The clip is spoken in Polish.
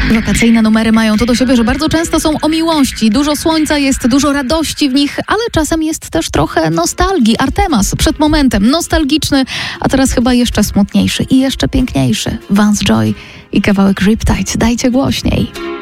Wakacyjne numery mają to do siebie, że bardzo często są o miłości. Dużo słońca jest, dużo radości w nich, ale czasem jest też trochę nostalgii. Artemas przed momentem nostalgiczny, a teraz chyba jeszcze smutniejszy i jeszcze piękniejszy. Vance Joy i kawałek Riptide. Dajcie głośniej.